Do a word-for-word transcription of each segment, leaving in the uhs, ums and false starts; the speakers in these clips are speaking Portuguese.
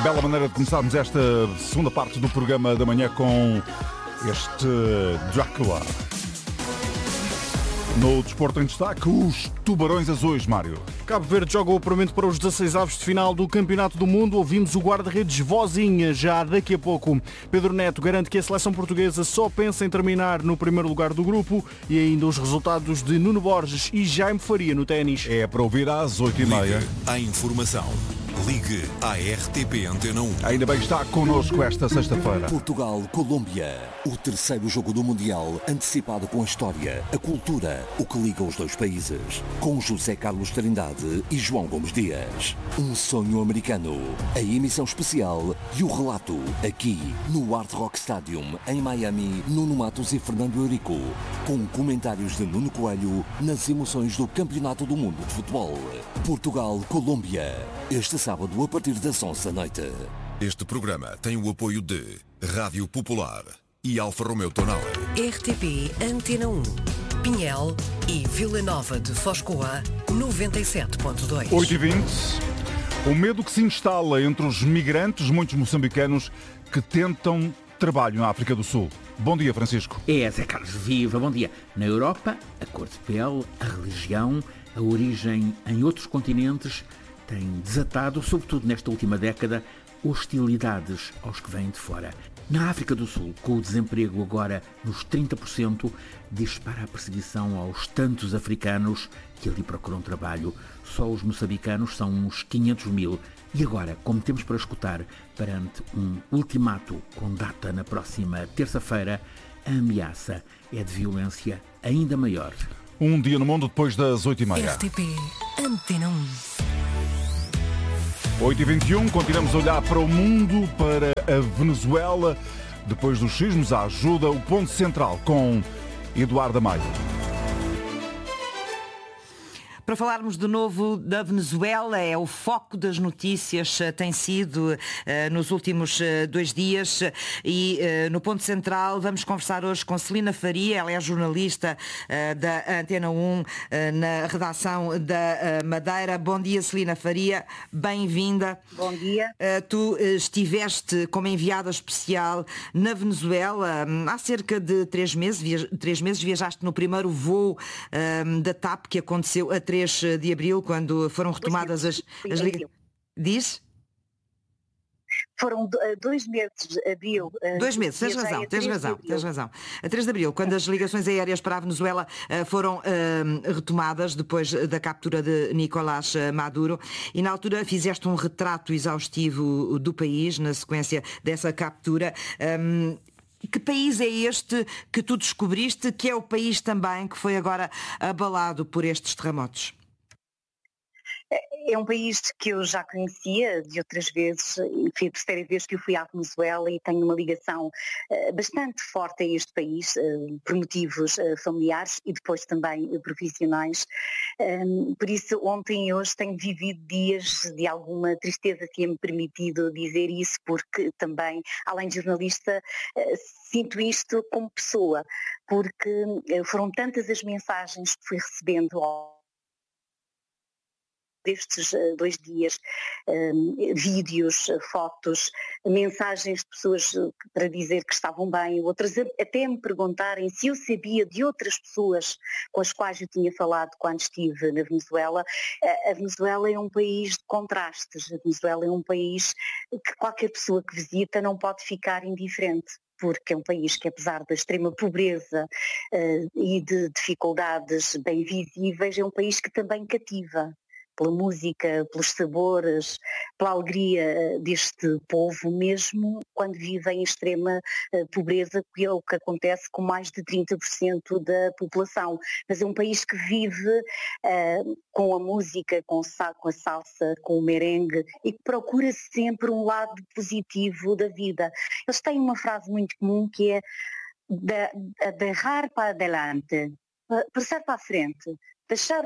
Bela maneira de começarmos esta segunda parte do programa da manhã com este Drácula. No desporto em destaque, os Tubarões Azuis, Mário. Cabo Verde joga o apuramento para os dezasseis avos de final do Campeonato do Mundo. Ouvimos o guarda-redes Vozinha já daqui a pouco. Pedro Neto garante que a seleção portuguesa só pensa em terminar no primeiro lugar do grupo e ainda os resultados de Nuno Borges e Jaime Faria no ténis. É para ouvir às oito e meia. Ligue à informação. Ligue à R T P Antena um. Ainda bem está connosco esta sexta-feira. Portugal-Colômbia. O terceiro jogo do Mundial, antecipado com a história, a cultura, o que liga os dois países. Com José Carlos Trindade e João Gomes Dias. Um sonho americano. A emissão especial e o relato aqui no Hard Rock Stadium, em Miami, Nuno Matos e Fernando Eurico. Com comentários de Nuno Coelho nas emoções do Campeonato do Mundo de Futebol. Portugal-Colômbia. Este sábado a partir das onze da noite. Este programa tem o apoio de Rádio Popular e Alfa Romeo Tonale. R T P Antena um, Pinhel e Vila Nova de Foscoa, noventa e sete ponto dois. oito e vinte. O medo que se instala entre os migrantes, muitos moçambicanos, que tentam trabalho na África do Sul. Bom dia, Francisco. É, Zé Carlos, viva, bom dia. Na Europa, a cor de pele, a religião, a origem em outros continentes tem desatado, sobretudo nesta última década, hostilidades aos que vêm de fora. Na África do Sul, com o desemprego agora nos trinta por cento, dispara a perseguição aos tantos africanos que ali procuram trabalho. Só os moçambicanos são uns quinhentos mil. E agora, como temos para escutar, perante um ultimato com data na próxima terça-feira, a ameaça é de violência ainda maior. Um dia no mundo depois das oito e meia. R T P Antena um. oito e vinte e um, continuamos a olhar para o mundo, para a Venezuela. Depois dos sismos, a ajuda, o ponto central com Eduardo Amaya. Para falarmos de novo da Venezuela, é o foco das notícias, tem sido uh, nos últimos uh, dois dias e uh, no ponto central vamos conversar hoje com Celina Faria, ela é jornalista uh, da Antena um, uh, na redação da uh, Madeira. Bom dia, Celina Faria, bem-vinda. Bom dia. Uh, tu uh, estiveste como enviada especial na Venezuela um, há cerca de três meses, via- três meses, viajaste no primeiro voo um, da TAP que aconteceu a três de abril, quando foram retomadas as, as ligações. Diz? Foram dois meses de abril. Dois meses, tens razão, tens razão, tens razão. A três de abril, quando as ligações aéreas para a Venezuela foram uh, retomadas depois da captura de Nicolás Maduro, e na altura fizeste um retrato exaustivo do país na sequência dessa captura. Um, Que país é este que tu descobriste, que é o país também que foi agora abalado por estes terremotos? É um país que eu já conhecia de outras vezes, foi a terceira vez que eu fui à Venezuela e tenho uma ligação uh, bastante forte a este país, uh, por motivos uh, familiares e depois também uh, profissionais. Um, por isso, ontem e hoje tenho vivido dias de alguma tristeza, se é me permitido dizer isso, porque também, além de jornalista, uh, sinto isto como pessoa, porque uh, foram tantas as mensagens que fui recebendo ao destes uh, dois dias, um, vídeos, uh, fotos, mensagens de pessoas uh, para dizer que estavam bem, outras até me perguntarem se eu sabia de outras pessoas com as quais eu tinha falado quando estive na Venezuela. Uh, a Venezuela é um país de contrastes, a Venezuela é um país que qualquer pessoa que visita não pode ficar indiferente, porque é um país que, apesar da extrema pobreza uh, e de dificuldades bem visíveis, é um país que também cativa pela música, pelos sabores, pela alegria deste povo, mesmo quando vive em extrema uh, pobreza, que é o que acontece com mais de trinta por cento da população. Mas é um país que vive uh, com a música, com, com a salsa, com o merengue, e que procura sempre um lado positivo da vida. Eles têm uma frase muito comum que é deixar para adelante, passar para a frente, deixar...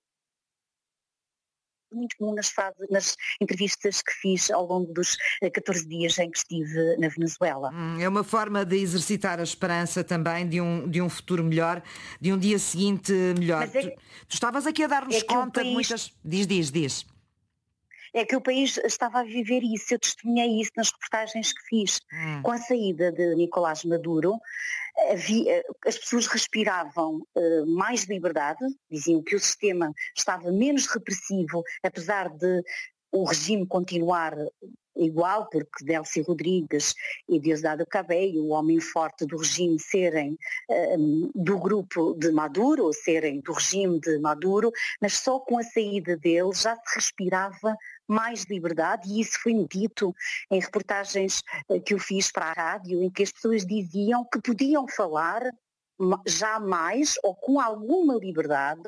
muito comum nas, fases, nas entrevistas que fiz ao longo dos catorze dias em que estive na Venezuela. É uma forma de exercitar a esperança também de um, de um futuro melhor, de um dia seguinte melhor. É, tu, tu estavas aqui a dar-nos é conta um país... de muitas... Diz, diz, diz. é que o país estava a viver isso. Eu testemunhei isso nas reportagens que fiz. Hum. Com a saída de Nicolás Maduro, havia, as pessoas respiravam uh, mais liberdade, diziam que o sistema estava menos repressivo, apesar de o regime continuar igual, porque Delcy Rodrigues e Diosdado Cabello, o homem forte do regime, serem um, do grupo de Maduro, ou serem do regime de Maduro, mas só com a saída dele já se respirava mais liberdade, e isso foi dito em reportagens que eu fiz para a rádio, em que as pessoas diziam que podiam falar já mais ou com alguma liberdade,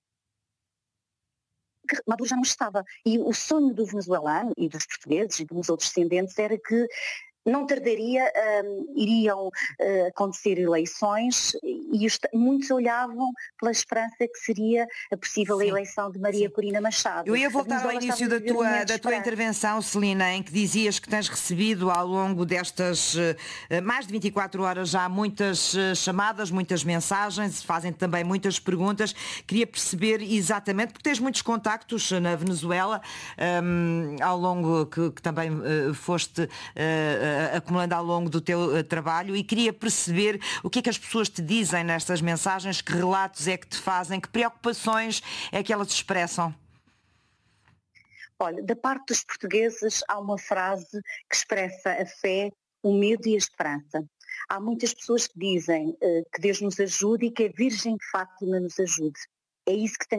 que Maduro já não estava. E o sonho do venezuelano e dos portugueses e dos outros descendentes era que não tardaria, um, iriam uh, acontecer eleições, e os, muitos olhavam pela esperança que seria a possível Sim. eleição de Maria Sim. Corina Machado. Eu ia voltar ao início da tua, da tua intervenção, Celina, em que dizias que tens recebido ao longo destas uh, mais de vinte e quatro horas já muitas uh, chamadas, muitas mensagens, fazem também muitas perguntas. Queria perceber exatamente, porque tens muitos contactos na Venezuela, um, ao longo que, que também uh, foste uh, acumulando ao longo do teu uh, trabalho, e queria perceber o que é que as pessoas te dizem nestas mensagens, que relatos é que te fazem, que preocupações é que elas expressam. Olha, da parte dos portugueses há uma frase que expressa a fé, o medo e a esperança. Há muitas pessoas que dizem uh, que Deus nos ajude e que a Virgem de Fátima nos ajude. É isso que tenho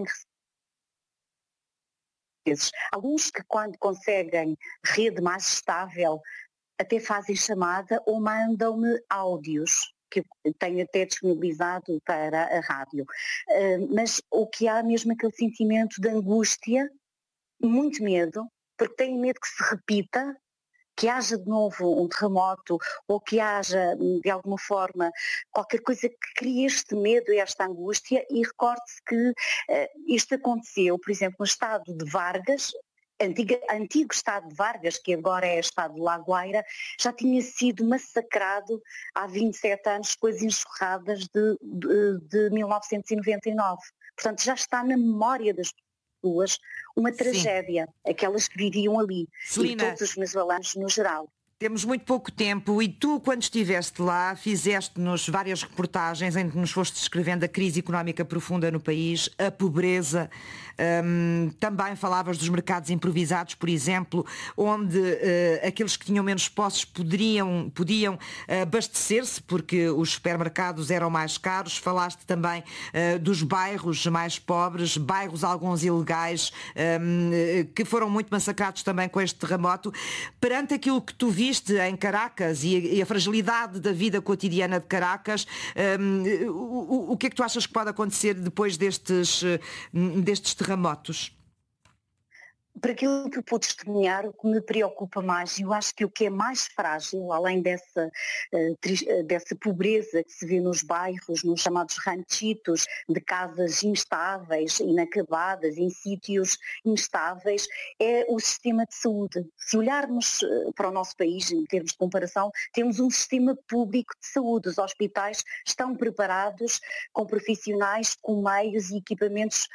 recebido. Alguns que, quando conseguem rede mais estável, até fazem chamada ou mandam-me áudios, que eu tenho até disponibilizado para a rádio. Uh, mas o que há mesmo aquele sentimento de angústia, muito medo, porque têm medo que se repita, que haja de novo um terremoto, ou que haja, de alguma forma, qualquer coisa que crie este medo e esta angústia. E recorde-se que uh, isto aconteceu, por exemplo, no estado de Vargas, Antiga, antigo estado de Vargas, que agora é estado de La Guaira, já tinha sido massacrado há vinte e sete anos com as enxurradas de, de, de mil novecentos e noventa e nove. Portanto, já está na memória das pessoas uma tragédia, Sim. aquelas que viviam ali, Celina, e todos os venezuelanos no geral. Temos muito pouco tempo, e tu, quando estiveste lá, fizeste-nos várias reportagens em que nos foste descrevendo a crise económica profunda no país, a pobreza. Um, também falavas dos mercados improvisados, por exemplo, onde uh, aqueles que tinham menos posses poderiam, podiam abastecer-se porque os supermercados eram mais caros. Falaste também uh, dos bairros mais pobres, bairros alguns ilegais, um, que foram muito massacrados também com este terremoto. Perante aquilo que tu viste em Caracas e a, e a fragilidade da vida cotidiana de Caracas, um, o, o que é que tu achas que pode acontecer depois destes, destes terremotos? Para aquilo que eu pude testemunhar, o que me preocupa mais, e eu acho que o que é mais frágil, além dessa, uh, dessa pobreza que se vê nos bairros, nos chamados ranchitos, de casas instáveis, inacabadas, em sítios instáveis, é o sistema de saúde. Se olharmos uh, para o nosso país, em termos de comparação, temos um sistema público de saúde. Os hospitais estão preparados com profissionais, com meios e equipamentos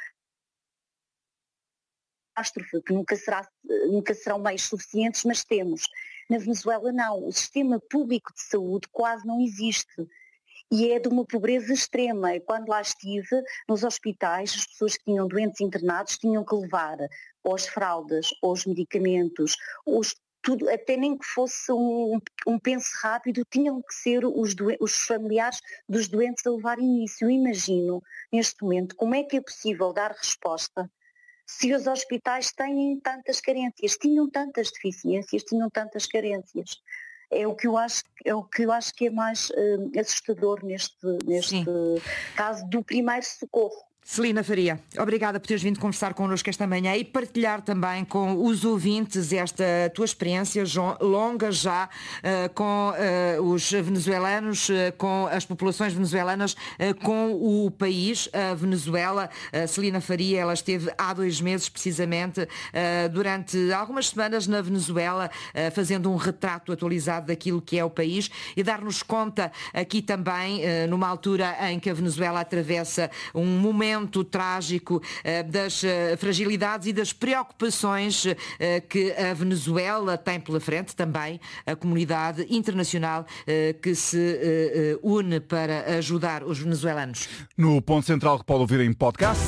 que nunca, será, nunca serão meios suficientes, mas temos. Na Venezuela não, o sistema público de saúde quase não existe e é de uma pobreza extrema. E quando lá estive, nos hospitais, as pessoas que tinham doentes internados tinham que levar ou as fraldas, ou os medicamentos, os, tudo, até nem que fosse um, um penso rápido, tinham que ser os, doen- os familiares dos doentes a levarem isso. Eu imagino, neste momento, como é que é possível dar resposta se os hospitais têm tantas carências, tinham tantas deficiências, tinham tantas carências. É o que eu acho, é o que eu acho que é mais uh, assustador neste, neste caso do primeiro socorro. Celina Faria, obrigada por teres vindo conversar connosco esta manhã e partilhar também com os ouvintes esta tua experiência longa já uh, com uh, os venezuelanos, uh, com as populações venezuelanas, uh, com o país, a Venezuela. Uh, Celina Faria, ela esteve há dois meses precisamente, uh, durante algumas semanas na Venezuela, uh, fazendo um retrato atualizado daquilo que é o país e dar-nos conta aqui também, uh, numa altura em que a Venezuela atravessa um momento momento trágico das fragilidades e das preocupações que a Venezuela tem pela frente, também a comunidade internacional que se une para ajudar os venezuelanos. No Ponto Central que pode ouvir em podcast,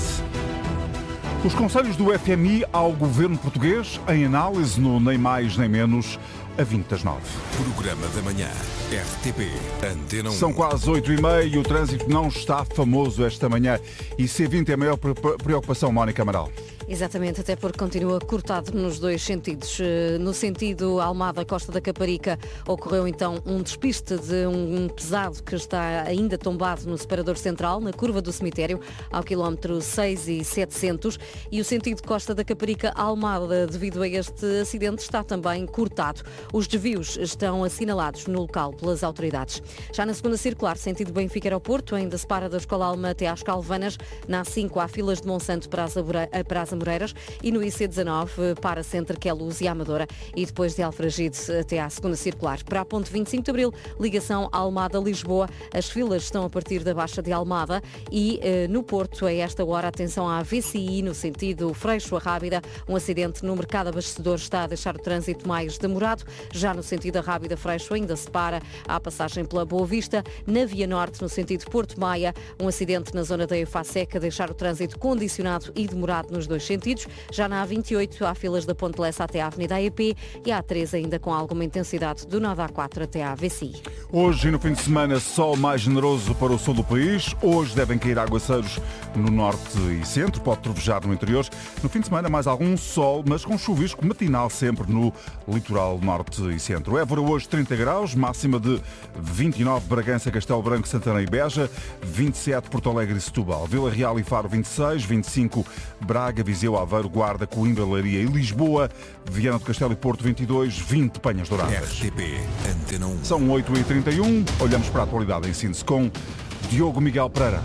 os conselhos do F M I ao governo português em análise no Nem Mais Nem Menos a vinte das nove. Programa da manhã, R T P, Antena um. São quase oito e meia e o trânsito não está famoso esta manhã. E C vinte é a maior preocupação, Mónica Amaral. Exatamente, até porque continua cortado nos dois sentidos. No sentido Almada-Costa da Caparica ocorreu então um despiste de um pesado que está ainda tombado no separador central, na curva do cemitério, ao quilómetro seis e setecentos, e o sentido Costa da Caparica-Almada, devido a este acidente, está também cortado. Os desvios estão assinalados no local pelas autoridades. Já na segunda circular, sentido Benfica-Aeroporto, ainda se para da Escola Alma até às Calvanas, na A cinco há filas de Monsanto para as Amoreiras, e no I C dezanove para Centro Queluz e Amadora, e depois de Alfragide até à segunda circular. Para a ponte vinte e cinco de Abril, ligação Almada-Lisboa, as filas estão a partir da Baixa de Almada, e eh, no Porto, a esta hora, atenção à V C I no sentido Freixo-Rábida, um acidente no mercado abastecedor está a deixar o trânsito mais demorado. Já no sentido da Rábida-Freixo ainda se para à passagem pela Boa Vista. Na Via Norte, no sentido Porto Maia, um acidente na zona da Eufaseca a deixar o trânsito condicionado e demorado nos dois sentidos. Já na A vinte e oito há filas da Ponte Lessa até à Avenida A E P, e a A três ainda com alguma intensidade do nó da A quatro até à A V C I. Hoje e no fim de semana, sol mais generoso para o sul do país. Hoje devem cair aguaceiros no norte e centro, pode trovejar no interior. No fim de semana, mais algum sol, mas com chuvisco matinal sempre no litoral norte e centro. Évora hoje trinta graus, máxima de vinte e nove, Bragança, Castelo Branco, Santana e Beja, vinte e sete Porto Alegre e Setúbal, Vila Real e Faro vinte e seis, vinte e cinco Braga, Viseu, Aveiro, Guarda, Coimbra, Leiria e Lisboa, Viana do Castelo e Porto vinte e dois, vinte Penhas Douradas. R T P, Antena um. São oito e trinta e um, olhamos para a atualidade em síntese com Diogo Miguel Pereira.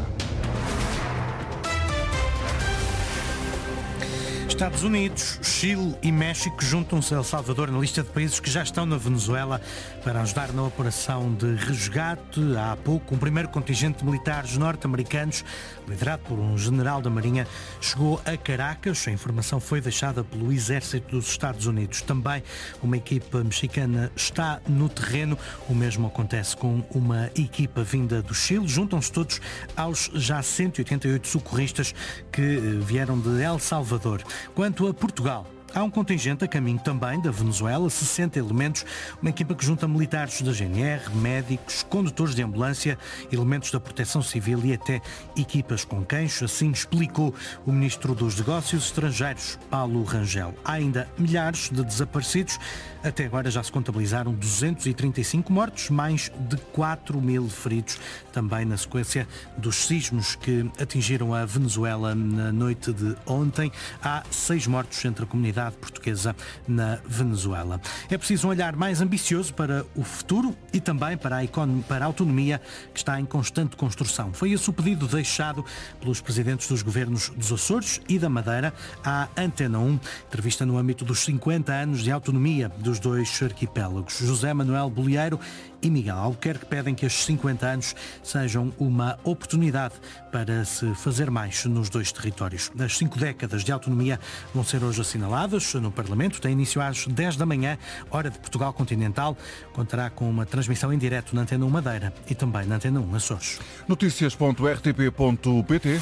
Estados Unidos, Chile e México juntam-se a El Salvador na lista de países que já estão na Venezuela para ajudar na operação de resgate. Há pouco, um primeiro contingente de militares norte-americanos, liderado por um general da Marinha, chegou a Caracas. A informação foi deixada pelo Exército dos Estados Unidos. Também uma equipa mexicana está no terreno. O mesmo acontece com uma equipa vinda do Chile. Juntam-se todos aos já cento e oitenta e oito socorristas que vieram de El Salvador. Quanto a Portugal, há um contingente a caminho também da Venezuela, sessenta elementos, uma equipa que junta militares da G N R, médicos, condutores de ambulância, elementos da Proteção Civil e até equipas com cães. Assim explicou o Ministro dos Negócios Estrangeiros, Paulo Rangel. Há ainda milhares de desaparecidos. Até agora já se contabilizaram duzentos e trinta e cinco mortos, mais de quatro mil feridos, também na sequência dos sismos que atingiram a Venezuela na noite de ontem. Há seis mortos entre a comunidade portuguesa na Venezuela. É preciso um olhar mais ambicioso para o futuro e também para a, economia, para a autonomia que está em constante construção. Foi esse o pedido deixado pelos presidentes dos governos dos Açores e da Madeira à Antena um, entrevista no âmbito dos cinquenta anos de autonomia dos dois arquipélagos. José Manuel Bolieiro e Miguel Albuquerque pedem que estes cinquenta anos sejam uma oportunidade para se fazer mais nos dois territórios. As cinco décadas de autonomia vão ser hoje assinaladas no Parlamento. Tem início às dez da manhã, hora de Portugal continental. Contará com uma transmissão em direto na Antena um Madeira e também na Antena um Açores. Notícias ponto r t p ponto p t.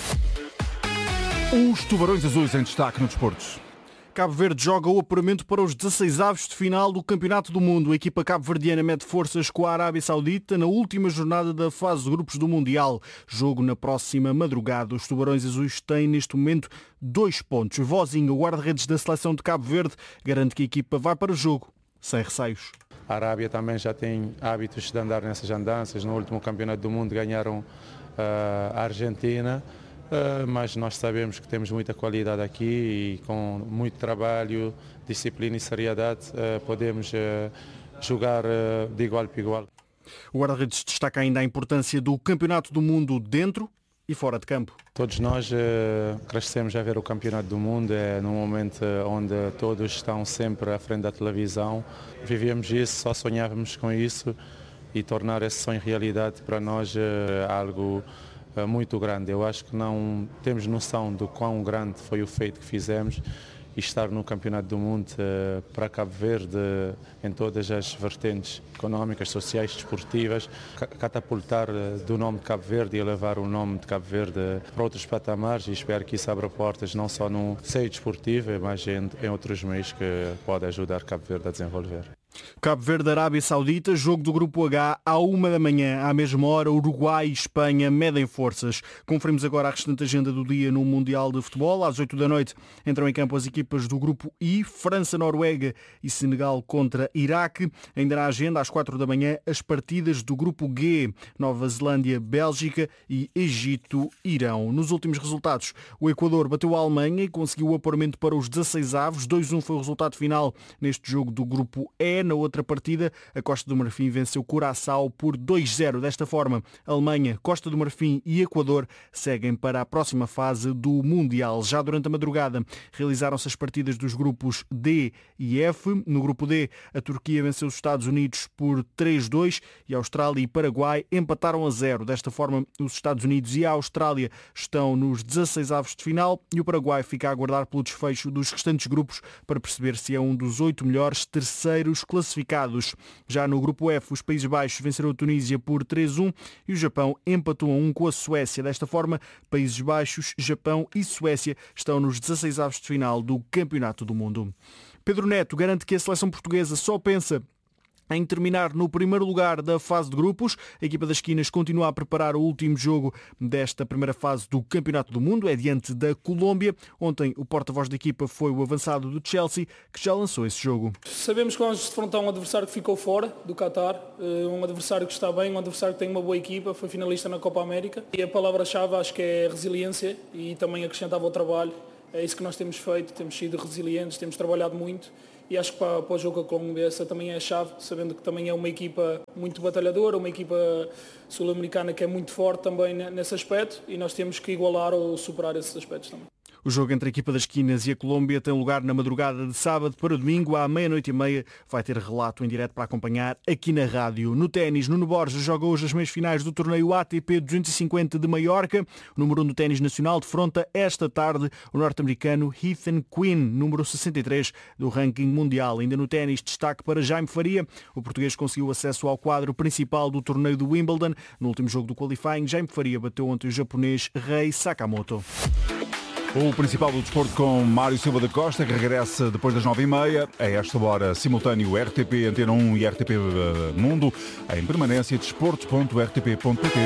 Os Tubarões Azuis em destaque no desportos. Cabo Verde joga o apuramento para os dezasseis avos de final do Campeonato do Mundo. A equipa cabo-verdiana mede forças com a Arábia Saudita na última jornada da fase de grupos do Mundial. Jogo na próxima madrugada. Os Tubarões Azuis têm neste momento dois pontos. Vozinho, o guarda-redes da seleção de Cabo Verde, garante que a equipa vai para o jogo sem receios. A Arábia também já tem hábitos de andar nessas andanças. No último Campeonato do Mundo ganharam uh, a Argentina. Uh, mas nós sabemos que temos muita qualidade aqui e com muito trabalho, disciplina e seriedade uh, podemos uh, jogar uh, de igual para igual. O guarda-redes destaca ainda a importância do Campeonato do Mundo dentro e fora de campo. Todos nós uh, crescemos a ver o Campeonato do Mundo, é num momento onde todos estão sempre à frente da televisão. Vivíamos isso, só sonhávamos com isso e tornar esse sonho realidade para nós é uh, algo muito grande. Eu acho que não temos noção do quão grande foi o feito que fizemos e estar no Campeonato do Mundo uh, para Cabo Verde uh, em todas as vertentes económicas, sociais, desportivas, catapultar uh, do nome de Cabo Verde e levar o nome de Cabo Verde uh, para outros patamares, e espero que isso abra portas não só no seio desportivo, mas em, em outros meios que podem ajudar Cabo Verde a desenvolver. Cabo Verde, Arábia Saudita, jogo do Grupo H, à uma da manhã, à mesma hora, Uruguai e Espanha medem forças. Conferimos agora a restante agenda do dia no Mundial de Futebol. Às oito da noite entram em campo as equipas do Grupo I, França, Noruega e Senegal contra Iraque. Ainda na agenda, às quatro da manhã, as partidas do Grupo G, Nova Zelândia, Bélgica e Egito, Irão. Nos últimos resultados, o Equador bateu a Alemanha e conseguiu o apuramento para os dezasseis avos. dois a um foi o resultado final neste jogo do Grupo E. Na outra partida, a Costa do Marfim venceu Curaçao por dois a zero. Desta forma, Alemanha, Costa do Marfim e Equador seguem para a próxima fase do Mundial. Já durante a madrugada, realizaram-se as partidas dos grupos D e F. No grupo D, a Turquia venceu os Estados Unidos por três a dois e a Austrália e Paraguai empataram a zero. Desta forma, os Estados Unidos e a Austrália estão nos dezasseis avos de final e o Paraguai fica a aguardar pelo desfecho dos restantes grupos para perceber se é um dos oito melhores terceiros classificados. Já no grupo F, os Países Baixos venceram a Tunísia por três a um e o Japão empatou a um com a Suécia. Desta forma, Países Baixos, Japão e Suécia estão nos dezasseis avos de final do Campeonato do Mundo. Pedro Neto garante que a seleção portuguesa só pensa em terminar no primeiro lugar da fase de grupos. A equipa das esquinas continua a preparar o último jogo desta primeira fase do Campeonato do Mundo, é diante da Colômbia. Ontem o porta-voz da equipa foi o avançado do Chelsea, que já lançou esse jogo. Sabemos que vamos defrontar um adversário que ficou fora do Qatar, um adversário que está bem, um adversário que tem uma boa equipa, foi finalista na Copa América. E a palavra-chave acho que é resiliência e também acrescentava o trabalho. É isso que nós temos feito, temos sido resilientes, temos trabalhado muito. E acho que para, para o jogo com a Colômbia essa também é a chave, sabendo que também é uma equipa muito batalhadora, uma equipa sul-americana que é muito forte também nesse aspecto e nós temos que igualar ou superar esses aspectos também. O jogo entre a equipa das esquinas e a Colômbia tem lugar na madrugada de sábado para domingo, à meia-noite e meia. Vai ter relato em direto para acompanhar aqui na rádio. No ténis, Nuno Borges joga hoje as meias finais do torneio A T P duzentos e cinquenta de Maiorca. O número um do ténis nacional defronta esta tarde o norte-americano Ethan Quinn, número sessenta e três do ranking mundial. Ainda no ténis, destaque para Jaime Faria. O português conseguiu acesso ao quadro principal do torneio do Wimbledon. No último jogo do qualifying, Jaime Faria bateu ontem o japonês Rei Sakamoto. O principal do desporto com Mário Silva da Costa, que regressa depois das nove e meia. A esta hora, simultâneo R T P Antena um e R T P Mundo, em permanência, desportos ponto r t p ponto p t.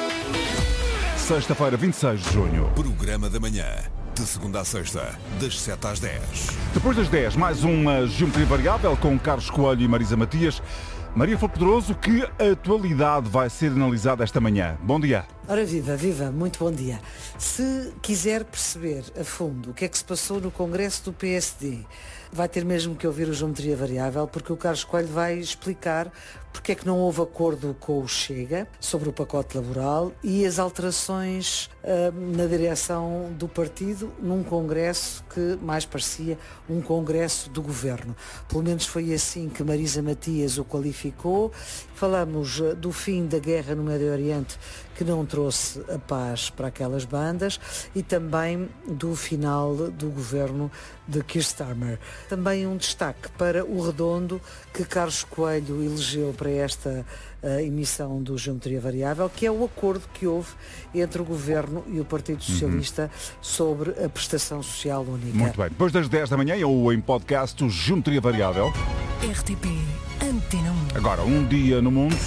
Sexta-feira, vinte e seis de junho. Programa da manhã, de segunda a sexta, das sete às dez. Depois das dez, mais uma Geometria Variável com Carlos Coelho e Marisa Matias. Maria Flor Pedroso, que atualidade vai ser analisada esta manhã? Bom dia. Ora viva, viva, muito bom dia. Se quiser perceber a fundo o que é que se passou no Congresso do P S D, vai ter mesmo que ouvir o Geometria Variável, porque o Carlos Coelho vai explicar porque é que não houve acordo com o Chega sobre o pacote laboral e as alterações uh, na direção do partido num congresso que mais parecia um congresso do governo. Pelo menos foi assim que Marisa Matias o qualificou. Falamos uh, do fim da guerra no Médio Oriente, que não trouxe a paz para aquelas bandas, e também do final do governo de Keir Starmer. Também um destaque para o redondo que Carlos Coelho elegeu para esta uh, emissão do Geometria Variável, que é o acordo que houve entre o Governo e o Partido Socialista uhum. sobre a prestação social única. Muito bem. Depois das dez da manhã ou em podcast o Geometria Variável. R T P Antena um. Agora, um dia no mundo.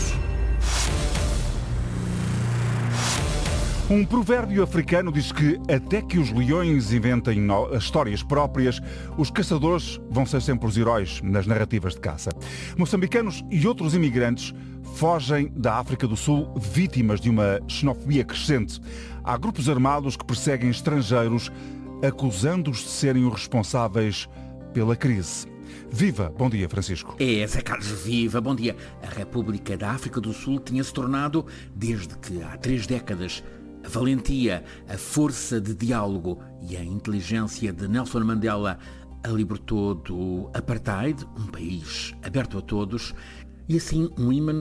Um provérbio africano diz que até que os leões inventem as histórias próprias, os caçadores vão ser sempre os heróis nas narrativas de caça. Moçambicanos e outros imigrantes fogem da África do Sul vítimas de uma xenofobia crescente. Há grupos armados que perseguem estrangeiros, acusando-os de serem os responsáveis pela crise. Viva! Bom dia, Francisco. É, Zé Carlos, viva! Bom dia! A República da África do Sul tinha-se tornado, desde que há três décadas, a valentia, a força de diálogo e a inteligência de Nelson Mandela a libertou do apartheid, um país aberto a todos, e assim um ímã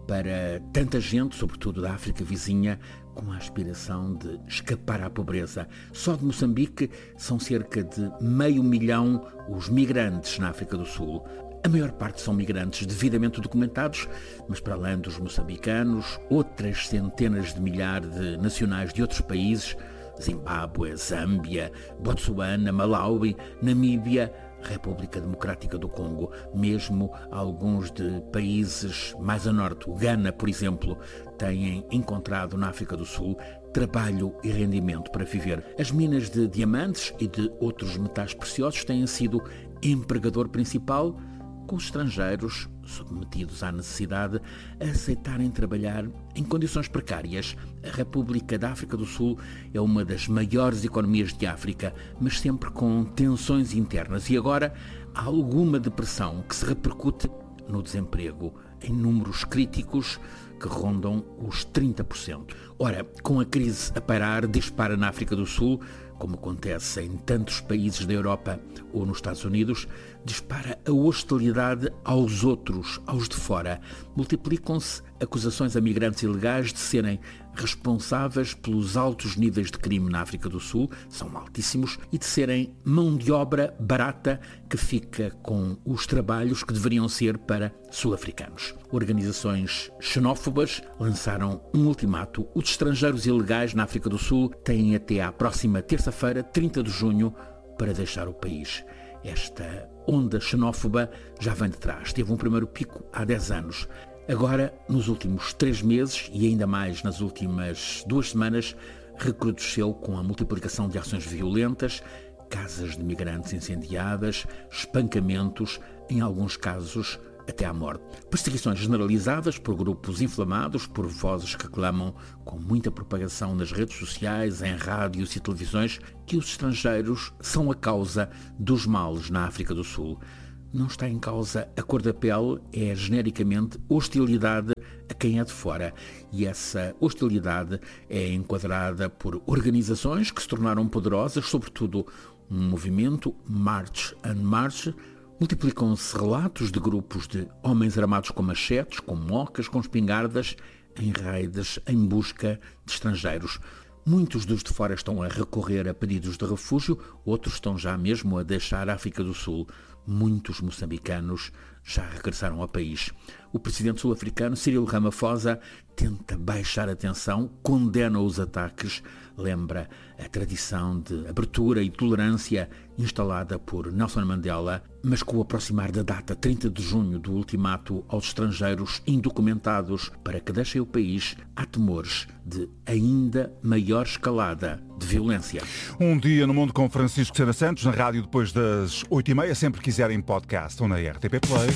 para tanta gente, sobretudo da África vizinha, com a aspiração de escapar à pobreza. Só de Moçambique são cerca de meio milhão os migrantes na África do Sul. A maior parte são migrantes devidamente documentados, mas para além dos moçambicanos, outras centenas de milhares de nacionais de outros países, Zimbábue, Zâmbia, Botsuana, Malawi, Namíbia, República Democrática do Congo, mesmo alguns de países mais a norte, o Ghana, por exemplo, têm encontrado na África do Sul trabalho e rendimento para viver. As minas de diamantes e de outros metais preciosos têm sido empregador principal, com os estrangeiros, submetidos à necessidade, a aceitarem trabalhar em condições precárias. A República da África do Sul é uma das maiores economias de África, mas sempre com tensões internas. E agora há alguma depressão que se repercute no desemprego, em números críticos que rondam os trinta por cento. Ora, com a crise a parar, dispara na África do Sul, como acontece em tantos países da Europa ou nos Estados Unidos, dispara a hostilidade aos outros, aos de fora. Multiplicam-se acusações a migrantes ilegais de serem responsáveis pelos altos níveis de crime na África do Sul, são altíssimos, e de serem mão de obra barata que fica com os trabalhos que deveriam ser para sul-africanos. Organizações xenófobas lançaram um ultimato. Os estrangeiros ilegais na África do Sul têm até à próxima terça-feira, trinta de junho, para deixar o país. Esta onda xenófoba já vem de trás. Teve um primeiro pico há dez anos. Agora, nos últimos três meses e ainda mais nas últimas duas semanas, recrudesceu com a multiplicação de ações violentas, casas de migrantes incendiadas, espancamentos, em alguns casos até à morte. Perseguições generalizadas por grupos inflamados, por vozes que clamam com muita propagação nas redes sociais, em rádios e televisões, que os estrangeiros são a causa dos males na África do Sul. Não está em causa a cor da pele, é genericamente hostilidade a quem é de fora. E essa hostilidade é enquadrada por organizações que se tornaram poderosas, sobretudo um movimento, March and March. Multiplicam-se relatos de grupos de homens armados com machetes, com mocas, com espingardas, em raids em busca de estrangeiros. Muitos dos de fora estão a recorrer a pedidos de refúgio, outros estão já mesmo a deixar a África do Sul. Muitos moçambicanos já regressaram ao país. O presidente sul-africano Cyril Ramaphosa tenta baixar a tensão, condena os ataques, lembra a tradição de abertura e tolerância instalada por Nelson Mandela, mas com o aproximar da data trinta de junho do ultimato aos estrangeiros indocumentados para que deixem o país, há temores de ainda maior escalada de violência. Um dia no mundo com Francisco Sena Santos, na rádio depois das oito e meia, sempre quiserem podcast ou na R T P Play.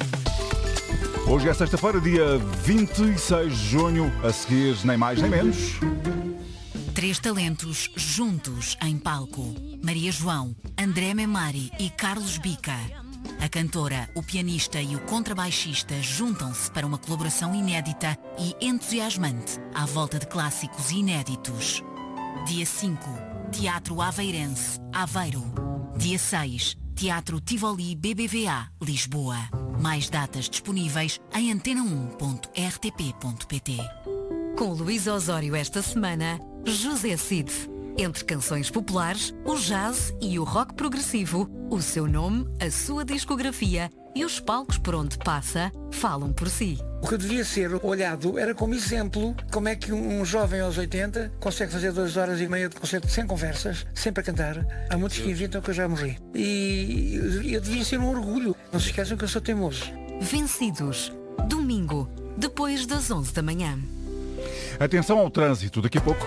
Hoje é sexta-feira, dia vinte e seis de junho, a seguir nem mais nem menos. Três talentos juntos em palco. Maria João, André Memari e Carlos Bica. A cantora, o pianista e o contrabaixista juntam-se para uma colaboração inédita e entusiasmante à volta de clássicos inéditos. Dia cinco, Teatro Aveirense, Aveiro. Dia seis, Teatro Tivoli B B V A, Lisboa. Mais datas disponíveis em antena um ponto r t p ponto p t. Com Luís Osório esta semana, José Cid. Entre canções populares, o jazz e o rock progressivo, o seu nome, a sua discografia e os palcos por onde passa falam por si. O que devia ser olhado era como exemplo como é que um jovem aos oitenta consegue fazer duas horas e meia de concerto sem conversas, sempre a cantar. Há muitos que inventam que eu já morri. E eu devia ser um orgulho. Não se esqueçam que eu sou teimoso. Vencidos. Domingo, depois das onze da manhã. Atenção ao trânsito, daqui a pouco.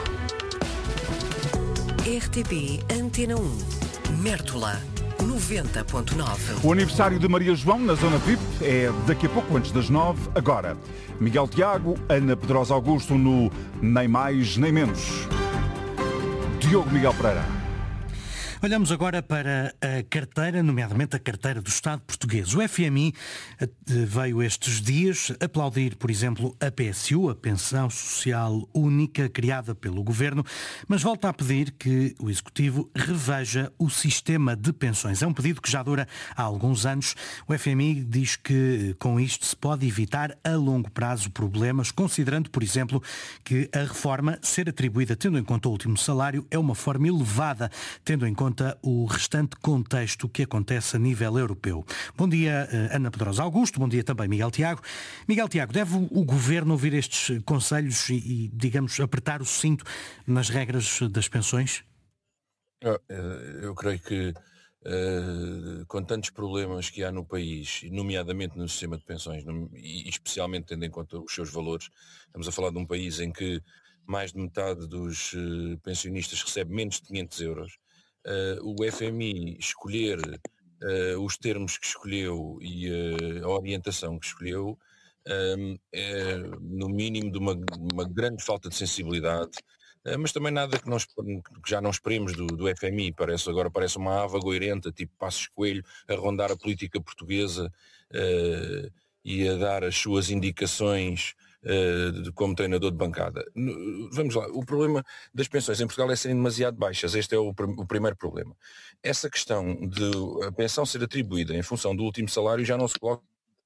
R T P Antena um. Mértola. noventa ponto nove. O aniversário de Maria João na Zona V I P é daqui a pouco, antes das nove. Agora, Miguel Tiago, Ana Pedrosa Augusto no Nem Mais Nem Menos. Diogo Miguel Pereira. Olhamos agora para a carteira, nomeadamente a carteira do Estado português. O F M I veio estes dias aplaudir, por exemplo, a P S U, a Pensão Social Única, criada pelo Governo, mas volta a pedir que o Executivo reveja o sistema de pensões. É um pedido que já dura há alguns anos. O F M I diz que com isto se pode evitar a longo prazo problemas, considerando, por exemplo, que a reforma ser atribuída tendo em conta o último salário é uma forma elevada, tendo em conta o restante contexto que acontece a nível europeu. Bom dia, Ana Pedrosa Augusto. Bom dia também, Miguel Tiago. Miguel Tiago, deve o Governo ouvir estes conselhos e, e, digamos, apertar o cinto nas regras das pensões? Eu, eu creio que Uh, com tantos problemas que há no país, nomeadamente no sistema de pensões, e especialmente tendo em conta os seus valores, estamos a falar de um país em que mais de metade dos uh, pensionistas recebe menos de quinhentos euros. Uh, o F M I escolher uh, os termos que escolheu e uh, a orientação que escolheu um, é no mínimo de uma, uma grande falta de sensibilidade. Mas também nada que, nós, que já não esperemos do, do F M I, parece, agora parece uma ava goirenta, tipo Passos Coelho, a rondar a política portuguesa uh, e a dar as suas indicações uh, de, como treinador de bancada. Vamos lá, o problema das pensões em Portugal é serem demasiado baixas, este é o, o primeiro problema. Essa questão de a pensão ser atribuída em função do último salário já não se coloca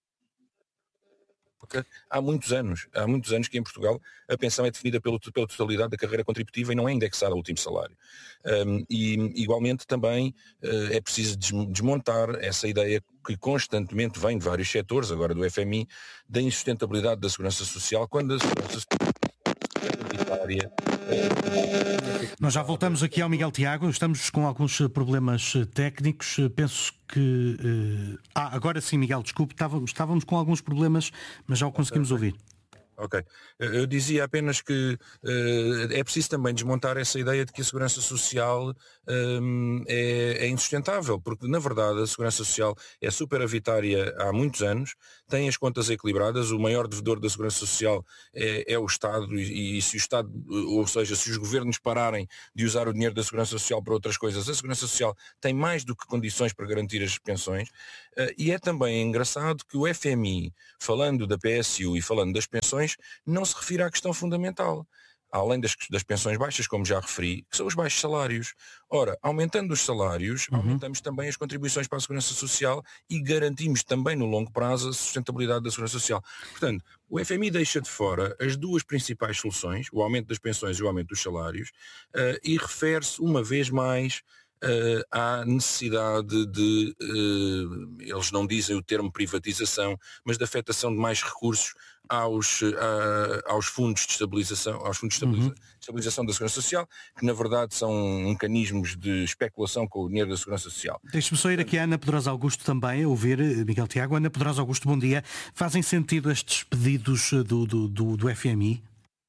há muitos anos, há muitos anos que em Portugal a pensão é definida pelo, pela totalidade da carreira contributiva e não é indexada ao último salário. Um, e igualmente também uh, é preciso desmontar essa ideia que constantemente vem de vários setores, agora do F M I, da insustentabilidade da segurança social, quando a segurança social é prioritária. Nós já voltamos aqui ao Miguel Tiago, estamos com alguns problemas técnicos, penso que... Uh... Ah, agora sim, Miguel, desculpe, estávamos, estávamos com alguns problemas, mas já o conseguimos ouvir. Ok. Eu dizia apenas que uh, é preciso também desmontar essa ideia de que a segurança social um, é, é insustentável, porque na verdade a segurança social é superavitária há muitos anos, tem as contas equilibradas, o maior devedor da segurança social é, é o Estado e, e se o Estado, ou seja, se os governos pararem de usar o dinheiro da segurança social para outras coisas, a segurança social tem mais do que condições para garantir as pensões. Uh, e é também engraçado que o F M I, falando da P S U e falando das pensões, não se refere à questão fundamental, além das, das pensões baixas, como já referi, que são os baixos salários. Ora, aumentando os salários, uhum. aumentamos também as contribuições para a segurança social e garantimos também no longo prazo a sustentabilidade da segurança social. Portanto, o F M I deixa de fora as duas principais soluções, o aumento das pensões e o aumento dos salários, uh, e refere-se uma vez mais Uh, há necessidade de, uh, eles não dizem o termo privatização, mas de afetação de mais recursos aos, uh, aos fundos de estabilização, aos fundos de estabiliza- uhum. estabilização da Segurança Social, que na verdade são mecanismos de especulação com o dinheiro da Segurança Social. Deixe-me só ir aqui a Ana Pedrosa Augusto também, a ouvir Miguel Tiago. Ana Pedrosa Augusto, bom dia. Fazem sentido estes pedidos do, do, do, do F M I?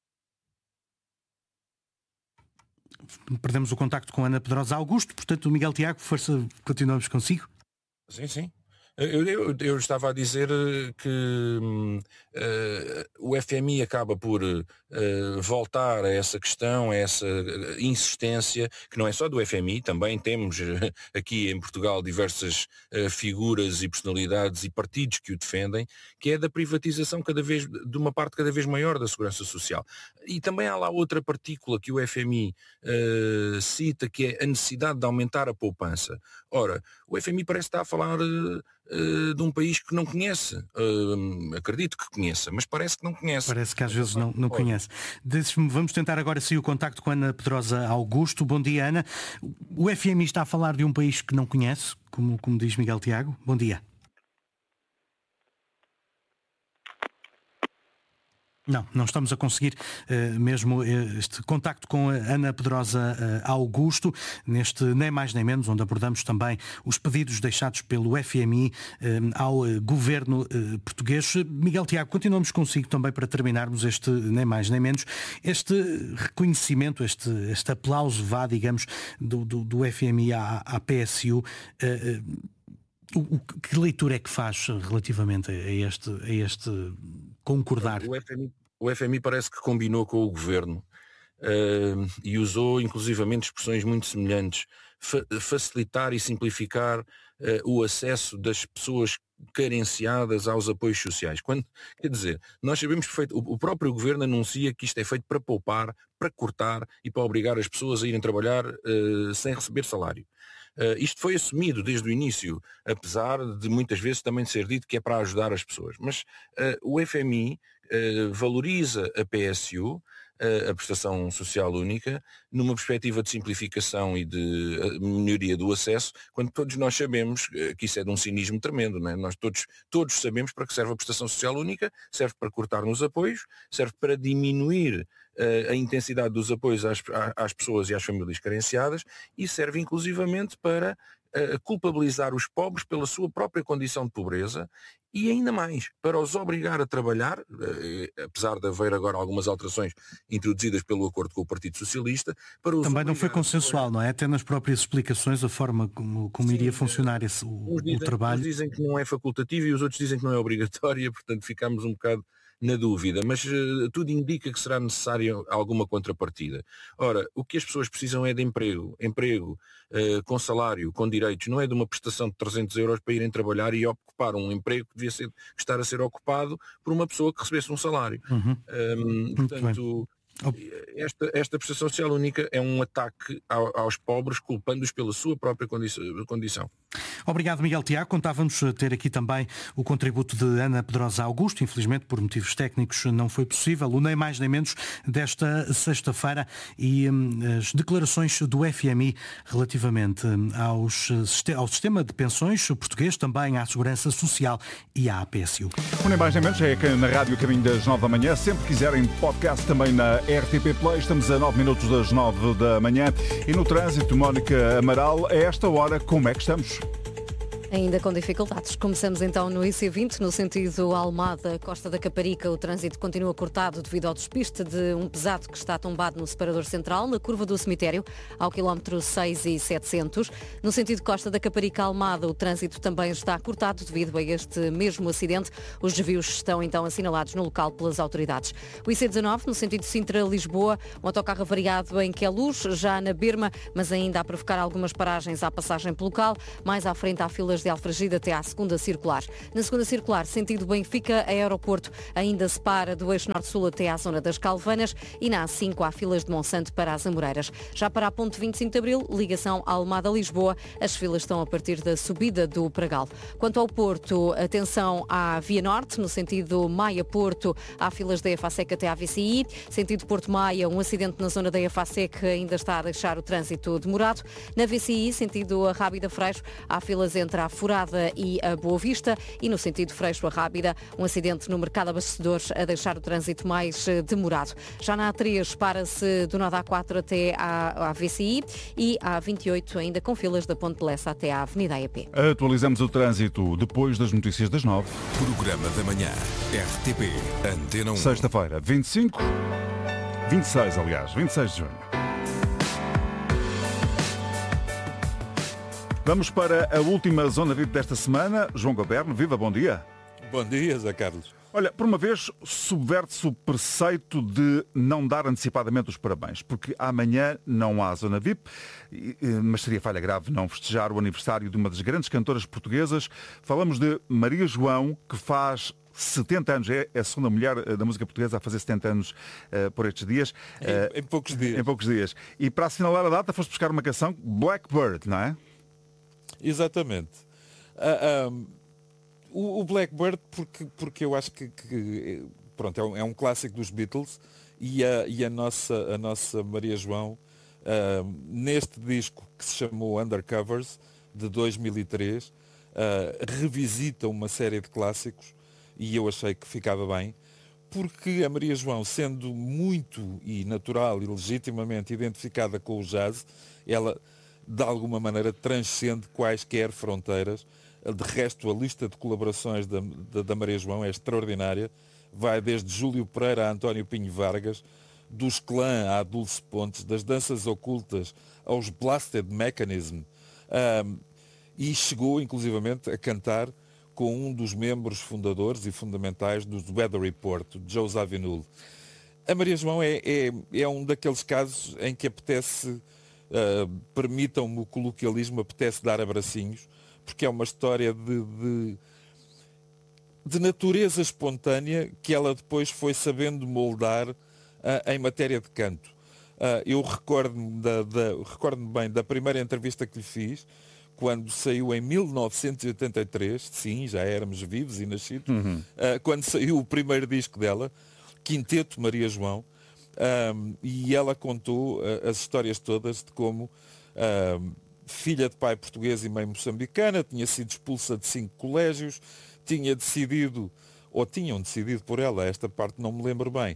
Perdemos o contacto com a Ana Pedrosa Augusto, portanto o Miguel Tiago, força, continuamos consigo. Sim, sim. Eu, eu, eu estava a dizer que uh, o F M I acaba por uh, voltar a essa questão, a essa insistência, que não é só do F M I, também temos uh, aqui em Portugal diversas uh, figuras e personalidades e partidos que o defendem, que é da privatização cada vez, de uma parte cada vez maior da segurança social. E também há lá outra partícula que o F M I uh, cita, que é a necessidade de aumentar a poupança. Ora, o F M I parece estar a falar uh, uh, de um país que não conhece. Uh, acredito que conheça, mas parece que não conhece. Parece que às vezes não, não conhece. Deixe-me, vamos tentar agora sim o contacto com a Ana Pedrosa Augusto. Bom dia, Ana. O F M I está a falar de um país que não conhece, como, como diz Miguel Tiago. Bom dia. Não, não estamos a conseguir uh, mesmo este contacto com a Ana Pedrosa uh, Augusto, neste nem mais nem menos, onde abordamos também os pedidos deixados pelo F M I uh, ao uh, governo uh, português. Miguel Tiago, continuamos consigo também para terminarmos este nem mais nem menos, este reconhecimento, este, este aplauso, vá, digamos, do, do, do F M I à, à P S U. Uh, uh, O, que leitura é que faz relativamente a este, a este concordar? O F M I, o F M I parece que combinou com o Governo uh, e usou inclusivamente expressões muito semelhantes fa facilitar e simplificar uh, o acesso das pessoas carenciadas aos apoios sociais. Quando, quer dizer, nós sabemos perfeito, o, o próprio governo anuncia que isto é feito para poupar, para cortar e para obrigar as pessoas a irem trabalhar uh, sem receber salário. Uh, isto foi assumido desde o início, apesar de muitas vezes também ser dito que é para ajudar as pessoas. Mas uh, o F M I uh, valoriza a P S U, a prestação social única, numa perspectiva de simplificação e de melhoria do acesso, quando todos nós sabemos que isso é de um cinismo tremendo, não é? Nós todos, todos sabemos para que serve a prestação social única, serve para cortar nos apoios, serve para diminuir uh, a intensidade dos apoios às, às pessoas e às famílias carenciadas e serve inclusivamente para uh, culpabilizar os pobres pela sua própria condição de pobreza e ainda mais, para os obrigar a trabalhar, eh, apesar de haver agora algumas alterações introduzidas pelo acordo com o Partido Socialista, para os Também não foi consensual, não é? Até nas próprias explicações a forma como, como iria funcionar esse, o, dizem, o trabalho. Uns dizem que não é facultativo e os outros dizem que não é obrigatória, portanto ficamos um bocado na dúvida, mas uh, tudo indica que será necessária alguma contrapartida. Ora, o que as pessoas precisam é de emprego, emprego uh, com salário, com direitos, não é de uma prestação de trezentos euros para irem trabalhar e ocupar um emprego que devia ser, estar a ser ocupado por uma pessoa que recebesse um salário. Uhum. Um, portanto, esta, esta prestação social única é um ataque ao, aos pobres, culpando-os pela sua própria condição. Obrigado, Miguel Tiago. Contávamos ter aqui também o contributo de Ana Pedrosa Augusto. Infelizmente, por motivos técnicos, não foi possível. O nem mais nem menos desta sexta-feira e hum, as declarações do F M I relativamente aos, ao sistema de pensões português, também à segurança social e à P S U. O nem mais nem menos é aqui na Rádio Caminho das nove da manhã. Sempre quiserem podcast também na R T P Play. Estamos a nove minutos das nove da manhã. E no trânsito, Mónica Amaral, a esta hora, como é que estamos? Ainda com dificuldades. Começamos então no I C vinte, no sentido Almada, Costa da Caparica. O trânsito continua cortado devido ao despiste de um pesado que está tombado no separador central, na curva do cemitério, ao quilómetro seis e setecentos. No sentido Costa da Caparica Almada, o trânsito também está cortado devido a este mesmo acidente. Os desvios estão então assinalados no local pelas autoridades. O I C dezanove, no sentido Sintra-Lisboa, um autocarro avariado em Queluz, já na Berma, mas ainda a provocar algumas paragens à passagem pelo local. Mais à frente há filas de Alfragide até à segunda circular. Na segunda circular, sentido Benfica, a aeroporto ainda se para do eixo norte-sul até à zona das Calvanas e na A cinco há filas de Monsanto para as Amoreiras. Já para a ponte vinte e cinco de Abril, ligação Almada-Lisboa, as filas estão a partir da subida do Pragal. Quanto ao Porto, atenção à Via Norte, no sentido Maia-Porto, há filas da EFASEC até à V C I. Sentido Porto-Maia, um acidente na zona da EFASEC ainda está a deixar o trânsito demorado. Na V C I, sentido a Rábida-Freixo, há filas entre a Furada e a Boa Vista e no sentido Freixo a Rábida, um acidente no mercado abastecedores a deixar o trânsito mais demorado. Já na A três para-se do nó da A quatro até à, à V C I e à vinte e oito ainda com filas da Ponte de Lessa até à Avenida A E P. Atualizamos o trânsito depois das notícias das nove. Programa da manhã, R T P, Antena um. Sexta-feira, vinte e cinco, vinte e seis, aliás, vinte e seis de junho. Vamos para a última Zona V I P desta semana. João Goberno, viva, bom dia. Bom dia, Zé Carlos. Olha, por uma vez subverte-se o preceito de não dar antecipadamente os parabéns, porque amanhã não há Zona V I P, mas seria falha grave não festejar o aniversário de uma das grandes cantoras portuguesas. Falamos de Maria João, que faz setenta anos, é a segunda mulher da música portuguesa a fazer setenta anos uh, por estes dias. Uh, em, em poucos dias. Em poucos dias. E para assinalar a data foste buscar uma canção, Blackbird, não é? Exatamente. Uh, um, o, o Blackbird, porque, porque eu acho que, que pronto, é, um, é um clássico dos Beatles e a, e a, nossa, a nossa Maria João, uh, neste disco que se chamou Undercovers, de dois mil e três, uh, revisita uma série de clássicos e eu achei que ficava bem, porque a Maria João, sendo muito e natural e legitimamente identificada com o jazz, ela de alguma maneira transcende quaisquer fronteiras. De resto, a lista de colaborações da, da, da Maria João é extraordinária. Vai desde Júlio Pereira a António Pinho Vargas, dos Clã à Dulce Pontes, das danças ocultas aos Blasted Mechanism. Um, e chegou, inclusivamente, a cantar com um dos membros fundadores e fundamentais do Weather Report, Joe Zawinul. A Maria João é, é, é um daqueles casos em que apetece uh, permitam-me o coloquialismo, apetece dar abracinhos, porque é uma história de, de, de natureza espontânea que ela depois foi sabendo moldar uh, em matéria de canto. Uh, eu recordo-me, da, da, recordo-me bem da primeira entrevista que lhe fiz, quando saiu em mil novecentos e oitenta e três, sim, já éramos vivos e nascidos, uhum. uh, quando saiu o primeiro disco dela, Quinteto Maria João, um, e ela contou uh, as histórias todas de como uh, filha de pai português e mãe moçambicana, tinha sido expulsa de cinco colégios, tinha decidido, ou tinham decidido por ela, esta parte não me lembro bem,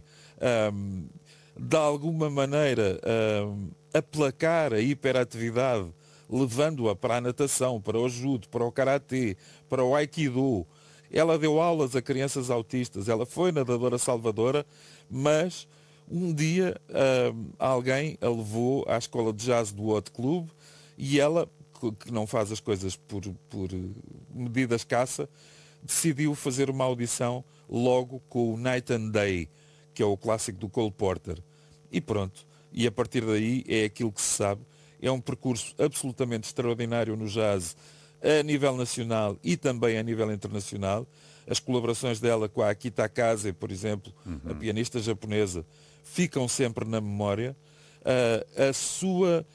um, de alguma maneira um, aplacar a hiperatividade, levando-a para a natação, para o judo, para o karatê, para o aikido. Ela deu aulas a crianças autistas, ela foi nadadora salvadora, mas um dia uh, alguém a levou à escola de jazz do Hot Club e ela, que não faz as coisas por, por medidas caça, decidiu fazer uma audição logo com o Night and Day, que é o clássico do Cole Porter. E pronto, e a partir daí é aquilo que se sabe. É um percurso absolutamente extraordinário no jazz a nível nacional e também a nível internacional. As colaborações dela com a Akita Kase, por exemplo, uhum. a pianista japonesa, ficam sempre na memória. Uh, a sua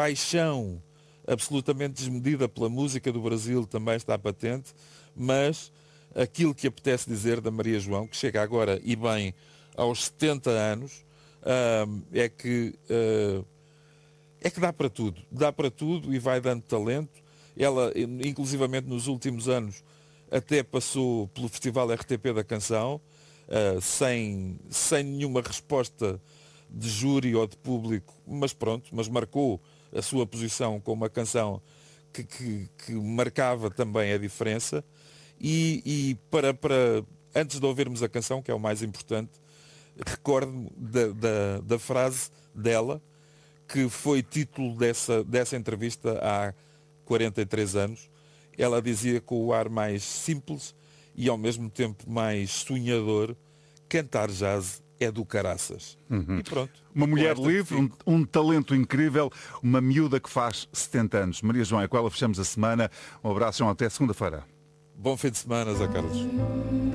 paixão absolutamente desmedida pela música do Brasil também está patente, mas aquilo que apetece dizer da Maria João, que chega agora e bem aos setenta anos, uh, é que... Uh, É que dá para tudo, dá para tudo e vai dando talento. Ela, inclusivamente nos últimos anos, até passou pelo Festival R T P da Canção, uh, sem, sem nenhuma resposta de júri ou de público, mas pronto, mas marcou a sua posição com uma canção que, que, que marcava também a diferença. E, e para, para, antes de ouvirmos a canção, que é o mais importante, recordo-me da, da, da frase dela, que foi título dessa, dessa entrevista há quarenta e três anos. Ela dizia com o ar mais simples e ao mesmo tempo mais sonhador, cantar jazz é do caraças. Uhum. E pronto. Uma e mulher livre, um, um talento incrível, uma miúda que faz setenta anos. Maria João, é com ela fechamos a semana. Um abraço, João, até segunda-feira. Bom fim de semana, Zé Carlos.